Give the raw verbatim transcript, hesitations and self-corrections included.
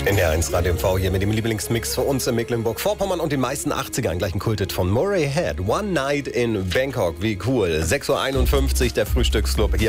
In der eins Radio M V hier mit dem Lieblingsmix für uns in Mecklenburg-Vorpommern und den meisten achtzigern. Gleich ein Kulthit von Murray Head. One Night in Bangkok. Wie cool. sechs Uhr einundfünfzig, der Frühstücksclub hier